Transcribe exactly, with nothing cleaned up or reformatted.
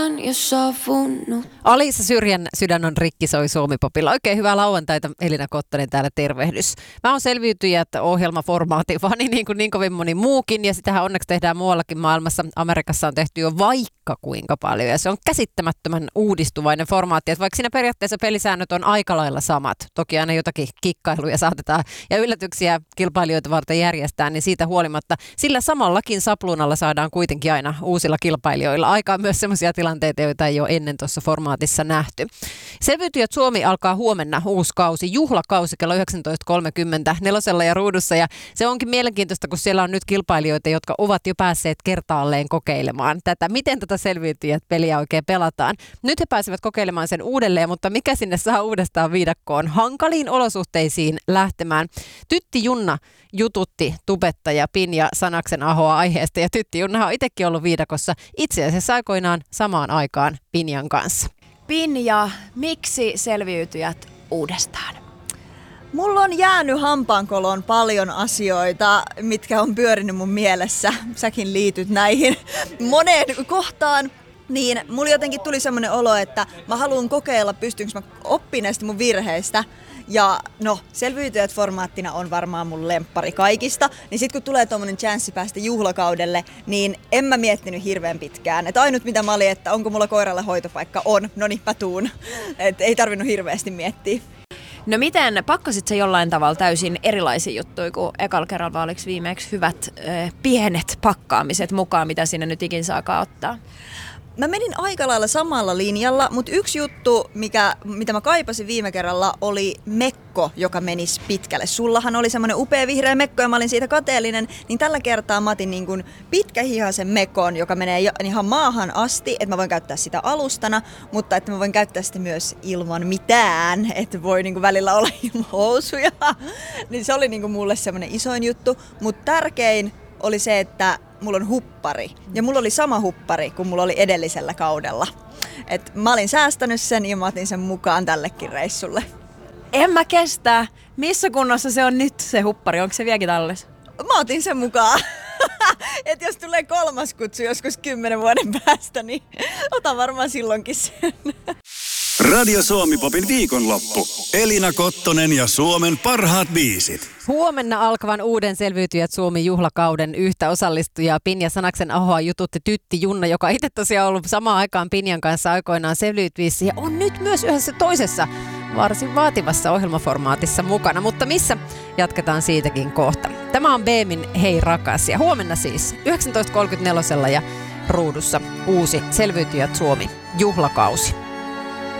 Alisa Syrjän Sydän on rikki soi Suomi-popilla. Oikein hyvää lauantaita, Elina Kottonen täällä, tervehdys. Mä oon Selviytyjät ohjelmaformaati, fani niin kuin niin kovin moni muukin, ja sitähän onneksi tehdään muuallakin maailmassa. Amerikassa on tehty jo vaikka kuinka paljon, ja se on käsittämättömän uudistuvainen formaatti, että vaikka siinä periaatteessa pelisäännöt on aika lailla samat, toki aina jotakin kikkailuja saatetaan ja yllätyksiä kilpailijoita varten järjestää, niin siitä huolimatta sillä samallakin sapluunalla saadaan kuitenkin aina uusilla kilpailijoilla aikaan myös sellaisia tilanteita, joita ei ole ennen tuossa formaatissa nähty. Selviytyjät Suomi alkaa huomenna, uusi kausi, juhlakausi kello yhdeksäntoista kolmekymmentä Nelosella ja Ruudussa, ja se onkin mielenkiintoista, kun siellä on nyt kilpailijoita, jotka ovat jo päässeet kertaalleen kokeilemaan tätä, miten tätä Selviytyjät peliä oikein pelataan. Nyt he pääsevät kokeilemaan sen uudelleen, mutta mikä sinne saa uudestaan viidakkoon? Hankaliin olosuhteisiin lähtemään. Tytti Junna jututti tubettaja Pinja Sanaksen Ahoa aiheesta, ja Tytti Junna on itsekin ollut viidakossa itse asiassa aikoinaan samaan aikaan Pinjan kanssa. Pinja, miksi Selviytyjät uudestaan? Mulla on jäänyt hampaankoloon paljon asioita, mitkä on pyörinyt mun mielessä. Säkin liityt näihin moneen kohtaan. Niin mulla jotenkin tuli semmoinen olo, että mä haluan kokeilla, pystynkö mä oppimaan näistä mun virheistä. Ja no, Selviytyjät formaattina on varmaan mun lemppari kaikista. Niin sit kun tulee tommonen chanssi päästä juhlakaudelle, niin en mä miettinyt hirveän pitkään. Et ainut mitä mä olin, että onko mulla koiralle hoitopaikka, on. No niin, mä tuun. Et ei tarvinnut hirveästi miettiä. No miten, pakkasit sä jollain tavalla täysin erilaisia juttuja kuin ekalla kerralla, vai oliko viimeksi hyvät äh, pienet pakkaamiset mukaan, mitä sinne nyt ikin saakaan ottaa? Mä menin aika lailla samalla linjalla, mutta yksi juttu, mikä, mitä mä kaipasin viime kerralla, oli mekko, joka menisi pitkälle. Sullahan oli semmoinen upea vihreä mekko ja mä olin siitä kateellinen, niin tällä kertaa mä otin niin kuin pitkähihaisen mekon, joka menee ihan maahan asti, että mä voin käyttää sitä alustana, mutta että mä voin käyttää sitä myös ilman mitään, että voi niin kuin välillä olla ilman housuja. Niin se oli niin kuin mulle semmoinen isoin juttu, mutta tärkein oli se, että mulla on huppari. Ja mulla oli sama huppari kuin mulla oli edellisellä kaudella. Et mä olin säästänyt sen ja mä otin sen mukaan tällekin reissulle. En mä kestä. Missä kunnossa se on nyt se huppari? Onko se vieläkin tallessa? Mä otin sen mukaan. Et jos tulee kolmas kutsu joskus kymmenen vuoden päästä, niin otan varmaan silloinkin sen. Radio Suomi-popin viikonloppu. Elina Kottonen ja Suomen parhaat biisit. Huomenna alkavan uuden Selviytyjät Suomi-juhlakauden yhtä osallistujaa Pinja Sanaksen Ahoa jututti Tytti Junna, joka itse tosiaan ollut samaan aikaan Pinjan kanssa aikoinaan Selviytyissä ja on nyt myös yhdessä toisessa varsin vaativassa ohjelmaformaatissa mukana, mutta missä jatketaan siitäkin kohta. Tämä on Beemin Hei rakas, ja huomenna siis yhdeksäntoista kolmekymmentä Nelosella ja Ruudussa uusi Selviytyjät Suomi juhlakausi.